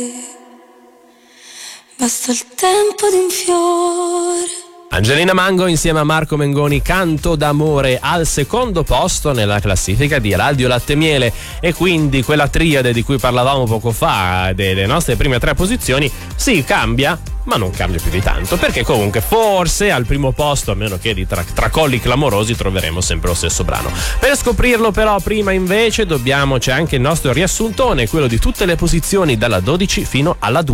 Basta il tempo di un fiore. Angelina Mango insieme a Marco Mengoni, Canto d'amore, al secondo posto nella classifica di Radio Latte Miele, e quindi quella triade di cui parlavamo poco fa delle nostre prime tre posizioni sì, cambia, ma non cambia più di tanto, perché comunque forse al primo posto, a meno che di tracolli clamorosi, troveremo sempre lo stesso brano. Per scoprirlo però prima invece c'è anche il nostro riassuntone, quello di tutte le posizioni dalla 12 fino alla 2.